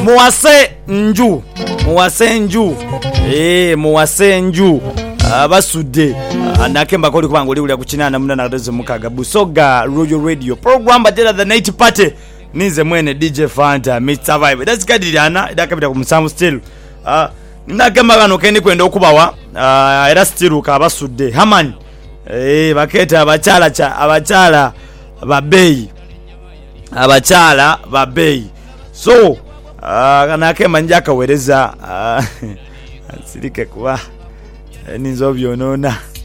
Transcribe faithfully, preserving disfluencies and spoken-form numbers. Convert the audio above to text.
muwase nju muwase nju eh muwase nju abasudde nakemba koli kubanga oli uli kukinana muna nagatezo mukaga Busoga Royal Radio program batera the night party ninze mwene D J Fanta Mister Vibe that's kadiriana idakabita ku musamu still ah nakemba kano kendi kwenda okubawa era still ka abasudde Haman eh baketa abachala cha abachala babeyi abachala babeyi so uh, nakemba njaka wereza uh, sirike kuba ninzo byonona